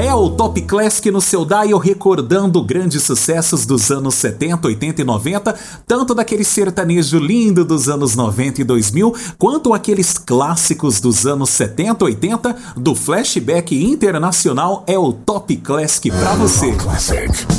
É o Top Classic no seu dial, recordando grandes sucessos dos anos 70, 80 e 90, tanto daquele sertanejo lindo dos anos 90 e 2000, quanto aqueles clássicos dos anos 70, 80, do flashback internacional. É o Top Classic pra você.